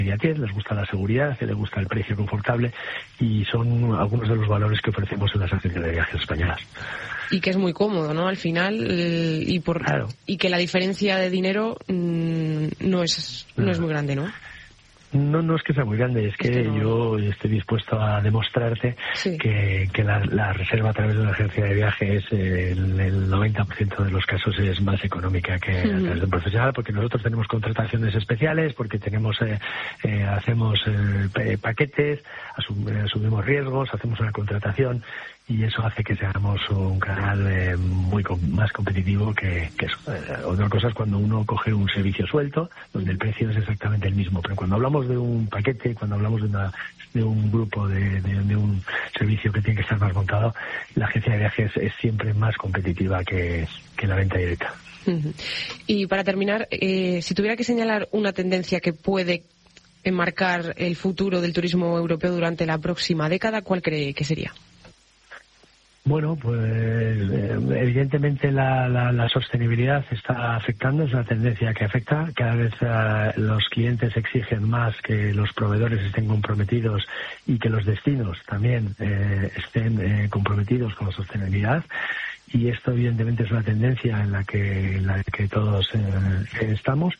inmediatez, les gusta la seguridad, les gusta el precio confortable y son algunos de los valores que ofrecemos en las agencias de viajes españolas. Y que es muy cómodo, ¿no? Al final, Claro. Y que la diferencia de dinero no es muy grande, ¿no? No es que sea muy grande, es que no. Yo estoy dispuesto a demostrarte que la reserva a través de una agencia de viajes el 90% de los casos es más económica que a través de un profesional, porque nosotros tenemos contrataciones especiales, porque hacemos paquetes, asumimos riesgos, hacemos una contratación y eso hace que seamos un canal más competitivo que eso. Otra cosa es cuando uno coge un servicio suelto, donde el precio es exactamente el mismo, pero cuando hablamos de un paquete, cuando hablamos de un grupo, de un servicio que tiene que estar más montado, la agencia de viajes es siempre más competitiva que la venta directa. Y para terminar, si tuviera que señalar una tendencia que puede enmarcar el futuro del turismo europeo durante la próxima década, ¿cuál cree que sería? Bueno, pues evidentemente la sostenibilidad está afectando, es una tendencia que afecta. Cada vez los clientes exigen más que los proveedores estén comprometidos y que los destinos también estén comprometidos con la sostenibilidad. Y esto evidentemente es una tendencia en la que todos estamos.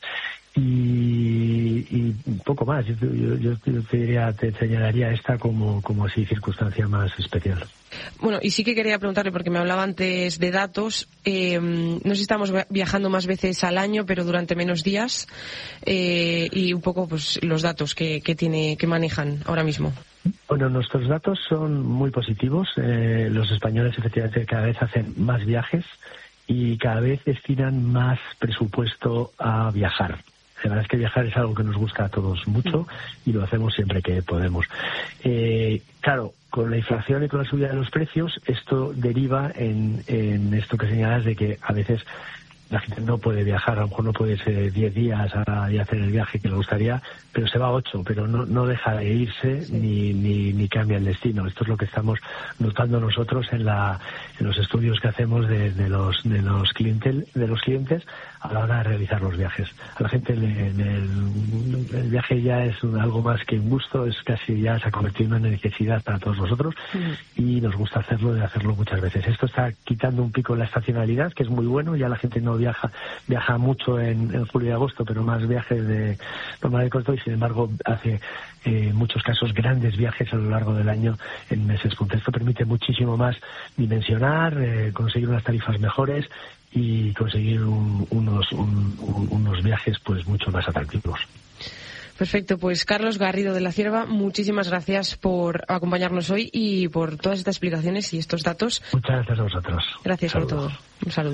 Y poco más. Yo te señalaría esta como así circunstancia más especial. Bueno, y sí que quería preguntarle, porque me hablaba antes de datos, no sé si estamos viajando más veces al año, pero durante menos días, y un poco pues los datos que manejan ahora mismo. Bueno, nuestros datos son muy positivos. Los españoles efectivamente cada vez hacen más viajes y cada vez destinan más presupuesto a viajar. La verdad es que viajar es algo que nos gusta a todos mucho y lo hacemos siempre que podemos. Claro, con la inflación y con la subida de los precios, esto deriva en esto que señalas de que a veces la gente no puede viajar, a lo mejor no puede irse 10 días y hacer el viaje que le gustaría, pero se va a 8, pero no deja de irse ni cambia el destino. Esto es lo que estamos notando nosotros en los estudios que hacemos de los clientes a la hora de realizar los viajes. A la gente el viaje ya es algo más que un gusto, es casi ya se ha convertido en una necesidad para todos nosotros y nos gusta hacerlo muchas veces. Esto está quitando un pico la estacionalidad, que es muy bueno, ya la gente no viaja mucho en julio y agosto, pero más viajes de normal y corto, y sin embargo hace en muchos casos grandes viajes a lo largo del año en meses punta. Esto permite muchísimo más dimensionar, conseguir unas tarifas mejores y conseguir unos viajes pues mucho más atractivos. Perfecto, pues Carlos Garrido de la Cierva, muchísimas gracias por acompañarnos hoy y por todas estas explicaciones y estos datos. Muchas gracias a vosotros. Gracias por todo. Un saludo.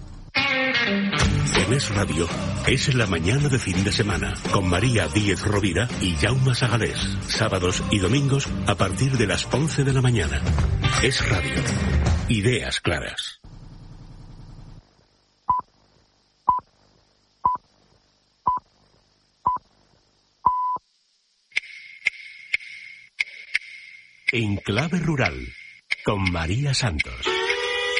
CEMES Radio es la mañana de fin de semana con María Díez Rovira y Jaume Sagalés. Sábados y domingos a partir de las 11 de la mañana. Es radio. Ideas claras. En clave rural con María Santos.